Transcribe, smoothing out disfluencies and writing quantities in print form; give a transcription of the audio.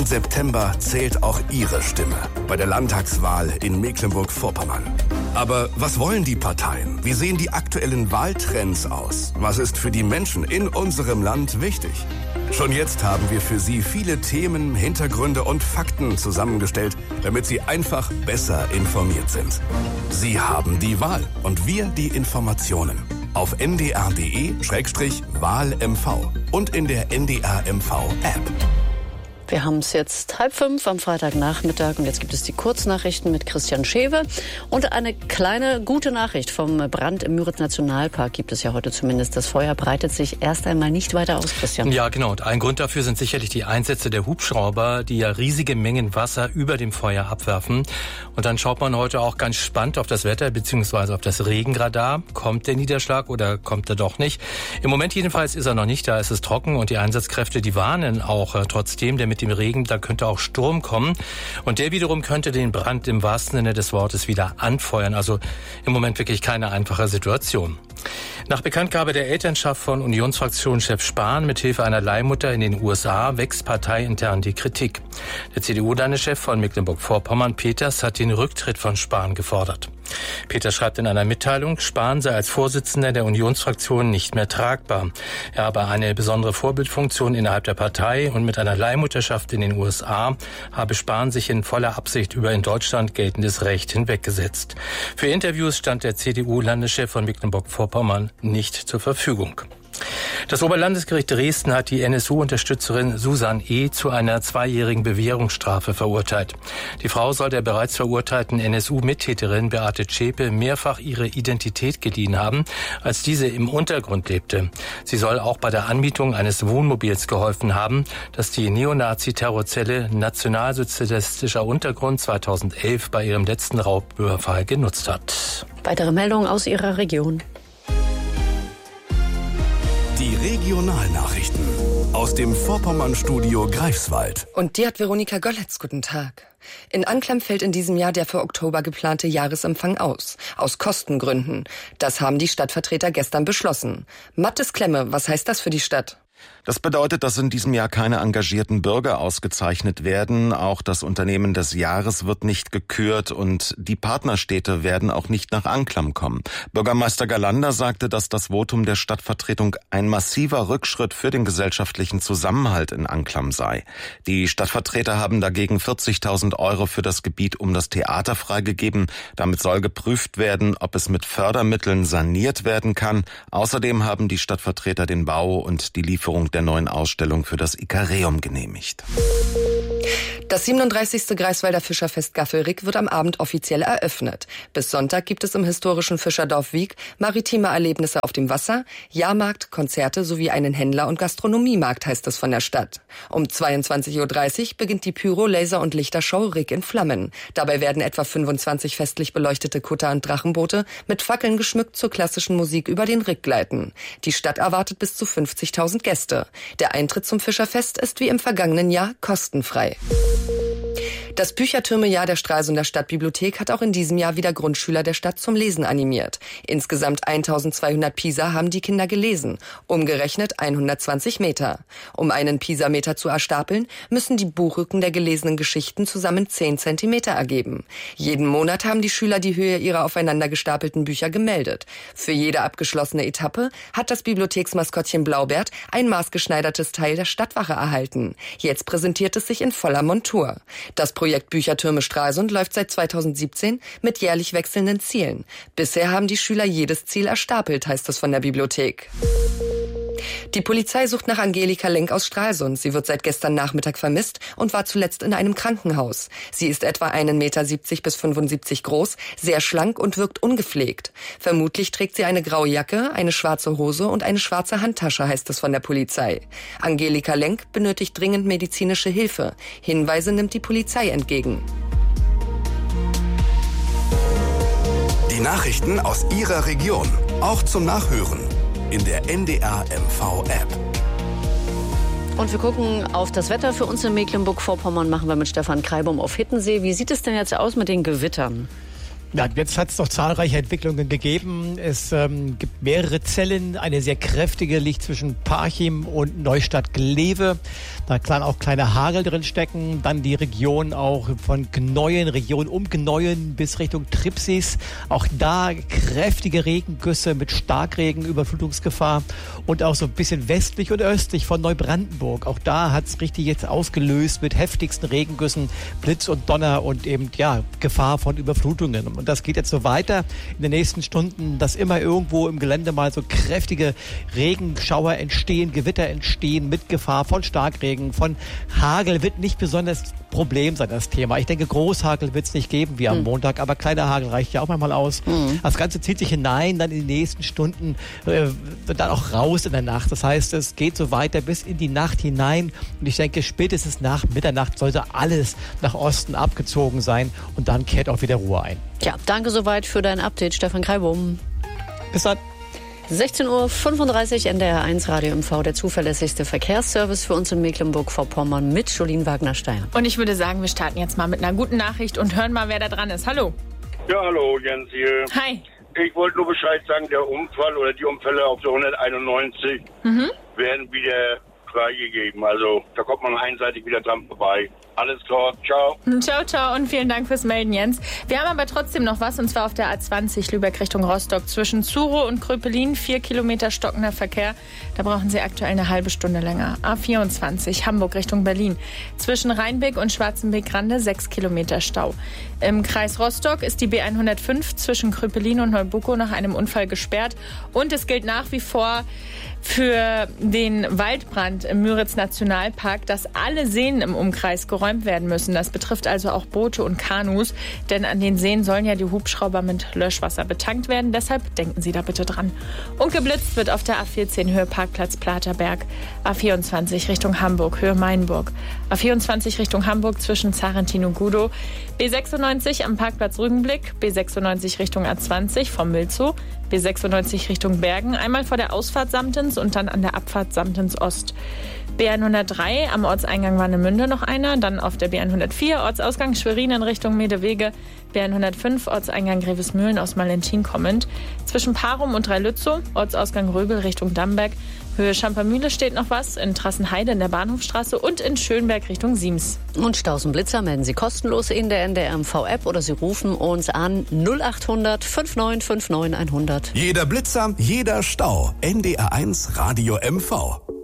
September zählt auch Ihre Stimme bei der Landtagswahl in Mecklenburg-Vorpommern. Aber was wollen die Parteien? Wie sehen die aktuellen Wahltrends aus? Was ist für die Menschen in unserem Land wichtig? Schon jetzt haben wir für Sie viele Themen, Hintergründe und Fakten zusammengestellt, damit Sie einfach besser informiert sind. Sie haben die Wahl und wir die Informationen. Auf ndr.de/WahlMV und in der NDR-MV-App. Wir haben es jetzt 4:30 am Freitagnachmittag und jetzt gibt es die Kurznachrichten mit Christian Schewe. Und eine kleine gute Nachricht vom Brand im Müritz-Nationalpark gibt es ja heute zumindest. Das Feuer breitet sich erst einmal nicht weiter aus, Christian. Ja, genau. Und ein Grund dafür sind sicherlich die Einsätze der Hubschrauber, die ja riesige Mengen Wasser über dem Feuer abwerfen. Und dann schaut man heute auch ganz spannend auf das Wetter bzw. auf das Regenradar. Kommt der Niederschlag oder kommt er doch nicht? Im Moment jedenfalls ist er noch nicht da. Es ist trocken und die Einsatzkräfte, die warnen auch trotzdem, denn mit dem Regen, da könnte auch Sturm kommen. Und der wiederum könnte den Brand im wahrsten Sinne des Wortes wieder anfeuern. Also im Moment wirklich keine einfache Situation. Nach Bekanntgabe der Elternschaft von Unionsfraktionschef Spahn mithilfe einer Leihmutter in den USA wächst parteiintern die Kritik. Der CDU-Landeschef von Mecklenburg-Vorpommern, Peters, hat den Rücktritt von Spahn gefordert. Peters schreibt in einer Mitteilung, Spahn sei als Vorsitzender der Unionsfraktion nicht mehr tragbar. Er habe eine besondere Vorbildfunktion innerhalb der Partei und mit einer Leihmutterschaft in den USA habe Spahn sich in voller Absicht über in Deutschland geltendes Recht hinweggesetzt. Für Interviews stand der CDU-Landeschef von Mecklenburg-Vorpommern nicht zur Verfügung. Das Oberlandesgericht Dresden hat die NSU-Unterstützerin Susan E. zu einer 2-jährigen Bewährungsstrafe verurteilt. Die Frau soll der bereits verurteilten NSU-Mittäterin Beate Zschäpe mehrfach ihre Identität geliehen haben, als diese im Untergrund lebte. Sie soll auch bei der Anmietung eines Wohnmobils geholfen haben, das die Neonazi-Terrorzelle Nationalsozialistischer Untergrund 2011 bei ihrem letzten Raubüberfall genutzt hat. Weitere Meldungen aus Ihrer Region. Die Regionalnachrichten aus dem Vorpommern-Studio Greifswald. Und die hat Veronika Golletz. Guten Tag. In Anklam fällt in diesem Jahr der für Oktober geplante Jahresempfang aus Kostengründen. Das haben die Stadtvertreter gestern beschlossen. Mathis Klemme, was heißt das für die Stadt? Das bedeutet, dass in diesem Jahr keine engagierten Bürger ausgezeichnet werden. Auch das Unternehmen des Jahres wird nicht gekürt und die Partnerstädte werden auch nicht nach Anklam kommen. Bürgermeister Galander sagte, dass das Votum der Stadtvertretung ein massiver Rückschritt für den gesellschaftlichen Zusammenhalt in Anklam sei. Die Stadtvertreter haben dagegen 40.000 € für das Gebiet um das Theater freigegeben. Damit soll geprüft werden, ob es mit Fördermitteln saniert werden kann. Außerdem haben die Stadtvertreter den Bau und die Lieferung der neuen Ausstellung für das Ikareum genehmigt. Das 37. Greifswalder Fischerfest Gaffelrick wird am Abend offiziell eröffnet. Bis Sonntag gibt es im historischen Fischerdorf Wiek maritime Erlebnisse auf dem Wasser, Jahrmarkt, Konzerte sowie einen Händler- und Gastronomiemarkt, heißt es von der Stadt. Um 22:30 Uhr beginnt die Pyro-, Laser- und Lichtershow Rick in Flammen. Dabei werden etwa 25 festlich beleuchtete Kutter und Drachenboote mit Fackeln geschmückt zur klassischen Musik über den Rick gleiten. Die Stadt erwartet bis zu 50.000 Gäste. Der Eintritt zum Fischerfest ist wie im vergangenen Jahr kostenfrei. Das Büchertürme-Jahr der Stralsunder Stadtbibliothek hat auch in diesem Jahr wieder Grundschüler der Stadt zum Lesen animiert. Insgesamt 1200 Pisa haben die Kinder gelesen, umgerechnet 120 Meter. Um einen Pisa-Meter zu erstapeln, müssen die Buchrücken der gelesenen Geschichten zusammen 10 Zentimeter ergeben. Jeden Monat haben die Schüler die Höhe ihrer aufeinander gestapelten Bücher gemeldet. Für jede abgeschlossene Etappe hat das Bibliotheksmaskottchen Blaubert ein maßgeschneidertes Teil der Stadtwache erhalten. Jetzt präsentiert es sich in voller Montur. Das Projekt Büchertürme Stralsund läuft seit 2017 mit jährlich wechselnden Zielen. Bisher haben die Schüler jedes Ziel erstapelt, heißt es von der Bibliothek. Die Polizei sucht nach Angelika Lenk aus Stralsund. Sie wird seit gestern Nachmittag vermisst und war zuletzt in einem Krankenhaus. Sie ist etwa 1,70 Meter bis 75 groß, sehr schlank und wirkt ungepflegt. Vermutlich trägt sie eine graue Jacke, eine schwarze Hose und eine schwarze Handtasche, heißt es von der Polizei. Angelika Lenk benötigt dringend medizinische Hilfe. Hinweise nimmt die Polizei entgegen. Die Nachrichten aus Ihrer Region, auch zum Nachhören in der NDR-MV-App. Und wir gucken auf das Wetter für uns in Mecklenburg-Vorpommern, machen wir mit Stefan Kreibum auf Hittensee. Wie sieht es denn jetzt aus mit den Gewittern? Ja, jetzt hat es noch zahlreiche Entwicklungen gegeben. Es gibt mehrere Zellen. Eine sehr kräftige liegt zwischen Parchim und Neustadt-Glewe. Da kann auch kleine Hagel drin stecken. Dann die Region auch von Gneuen, Region um Gneuen bis Richtung Tripsis. Auch da kräftige Regengüsse mit Starkregen, Überflutungsgefahr. Und auch so ein bisschen westlich und östlich von Neubrandenburg. Auch da hat es richtig jetzt ausgelöst mit heftigsten Regengüssen, Blitz und Donner und eben Gefahr von Überflutungen. Und das geht jetzt so weiter in den nächsten Stunden, dass immer irgendwo im Gelände mal so kräftige Regenschauer entstehen, Gewitter entstehen mit Gefahr von Starkregen, von Hagel. Wird nicht besonders Problem sein, das Thema. Ich denke, Großhagel wird es nicht geben wie am Montag, aber kleiner Hagel reicht ja auch manchmal aus. Das Ganze zieht sich hinein, dann in den nächsten Stunden, dann auch raus in der Nacht. Das heißt, es geht so weiter bis in die Nacht hinein. Und ich denke, spätestens nach Mitternacht sollte alles nach Osten abgezogen sein und dann kehrt auch wieder Ruhe ein. Ja, danke soweit für dein Update, Stefan Kreibum. Bis dann. 16:35 Uhr, NDR 1 Radio MV, der zuverlässigste Verkehrsservice für uns in Mecklenburg-Vorpommern mit Jolien Wagner-Steyer. Und ich würde sagen, wir starten jetzt mal mit einer guten Nachricht und hören mal, wer da dran ist. Hallo. Ja, hallo, Jens hier. Hi. Ich wollte nur Bescheid sagen, der Unfall oder die Unfälle auf der 191 werden wieder freigegeben. Also da kommt man einseitig wieder dran vorbei. Alles klar, ciao. Ciao, ciao und vielen Dank fürs Melden, Jens. Wir haben aber trotzdem noch was, und zwar auf der A20 Lübeck Richtung Rostock. Zwischen Zuro und Kröpelin 4 Kilometer stockender Verkehr. Da brauchen Sie aktuell eine halbe Stunde länger. A24 Hamburg Richtung Berlin. Zwischen Rheinbeck und Schwarzenbeck-Grande 6 Kilometer Stau. Im Kreis Rostock ist die B105 zwischen Kröpelin und Neubuckow nach einem Unfall gesperrt. Und es gilt nach wie vor für den Waldbrand im Müritz-Nationalpark, dass alle Seen im Umkreis geräumt werden müssen. Das betrifft also auch Boote und Kanus, denn an den Seen sollen ja die Hubschrauber mit Löschwasser betankt werden. Deshalb denken Sie da bitte dran. Und geblitzt wird auf der A14 Höhe Parkplatz Platerberg, A24 Richtung Hamburg, Höhe Mainburg, A24 Richtung Hamburg zwischen Zarentin und Gudow, B96 am Parkplatz Rügenblick, B96 Richtung A20 vom Milzow, B96 Richtung Bergen, einmal vor der Ausfahrt Samtens und dann an der Abfahrt Samtens Ost. B103 am Ortseingang Warnemünde noch einer, dann auf der B104 Ortsausgang Schwerin in Richtung Medewege, B105 Ortseingang Grevesmühlen aus Malentin kommend, zwischen Parum und Dreilützow, Ortsausgang Röbel Richtung Damberg, Höhe Schampermühle steht noch was, in Trassenheide in der Bahnhofstraße und in Schönberg Richtung Siems. Und Staus und Blitzer melden Sie kostenlos in der NDR MV-App oder Sie rufen uns an 0800 5959 100. Jeder Blitzer, jeder Stau. NDR 1 Radio MV.